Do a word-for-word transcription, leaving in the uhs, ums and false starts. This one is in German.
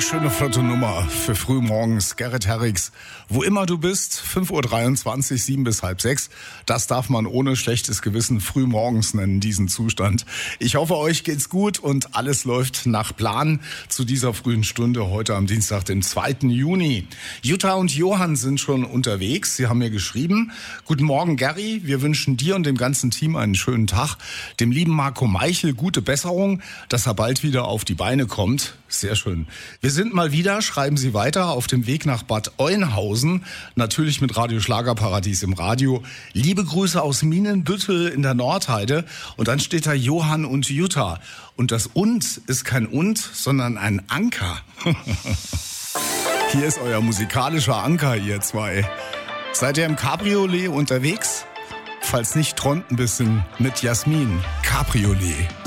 schöne flotte Nummer für frühmorgens. Gerrit Herrigs, wo immer du bist, fünf Uhr dreiundzwanzig, sieben bis halb sechs. Das darf man ohne schlechtes Gewissen frühmorgens nennen, diesen Zustand. Ich hoffe, euch geht's gut und alles läuft nach Plan zu dieser frühen Stunde heute am Dienstag, dem zweiten Juni. Jutta und Johann sind schon unterwegs. Sie haben mir geschrieben: Guten Morgen, Gary. Wir wünschen dir und dem ganzen Team einen schönen Tag. Dem lieben Marco Meichel gute Besserung, dass er bald wieder auf die Beine kommt. Sehr schön. Wir sind mal wieder, schreiben Sie weiter, auf dem Weg nach Bad Oeynhausen. Natürlich mit Radio Schlagerparadies im Radio. Liebe Grüße aus Minenbüttel in der Nordheide. Und dann steht da Johann und Jutta. Und das Und ist kein Und, sondern ein Anker. Hier ist euer musikalischer Anker, ihr zwei. Seid ihr im Cabriolet unterwegs? Falls nicht, träumt ein bisschen mit Jasmin. Cabriolet.